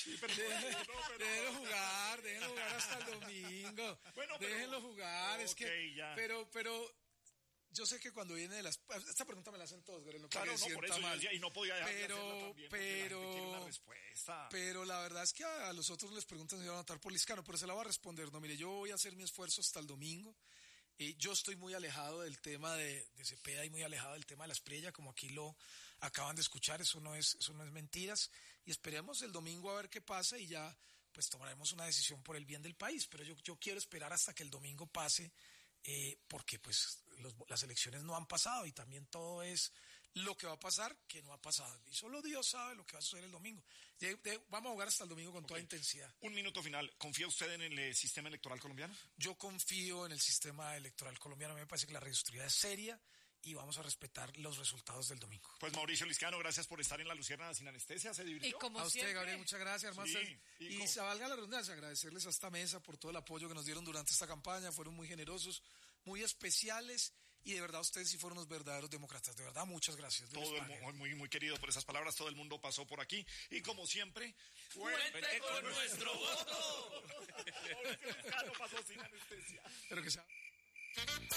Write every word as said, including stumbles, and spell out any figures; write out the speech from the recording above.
pero Dejen- no, pero- déjenlo jugar, déjenlo jugar hasta el domingo. Bueno, pero- déjenlo jugar, es Ok, que... ya. Pero, pero... Yo sé que cuando viene de las... Esta pregunta me la hacen todos, Gabriel, no Claro, porque no, por sienta eso yo mal. decía, y no podía dejar de pero, hacerla también porque la gente pero, quiere una respuesta. Pero la verdad es que a, a los otros les preguntan si van a votar por Liscano, pero se la voy a responder. No, mire, yo voy a hacer mi esfuerzo hasta el domingo. Eh, yo estoy muy alejado del tema de, de Cepeda y muy alejado del tema de la Espriella, como aquí lo acaban de escuchar, eso no es, eso no es mentiras. Y esperemos el domingo a ver qué pasa y ya pues tomaremos una decisión por el bien del país. Pero yo, yo quiero esperar hasta que el domingo pase. Eh, porque pues los, las elecciones no han pasado y también todo es lo que va a pasar que no ha pasado y solo Dios sabe lo que va a suceder el domingo. De, de, vamos a jugar hasta el domingo con okay. toda intensidad. Un minuto final, ¿confía usted en el eh, sistema electoral colombiano? Yo confío en el sistema electoral colombiano, me parece que la registraduría es seria y vamos a respetar los resultados del domingo. Pues Mauricio Liscano, gracias por estar en La Luciérnaga sin anestesia, ¿se divirtió? Y como a usted, siempre. Gabriel, muchas gracias, hermano. Sí, y y como... se valga la redundancia, agradecerles a esta mesa por todo el apoyo que nos dieron durante esta campaña, fueron muy generosos, muy especiales y de verdad ustedes sí fueron los verdaderos demócratas, de verdad muchas gracias. Todo el, muy, muy querido por esas palabras, todo el mundo pasó por aquí y como siempre, ¡cuente con nuestro voto! Mauricio Liscano pasó sin anestesia. Pero que sea...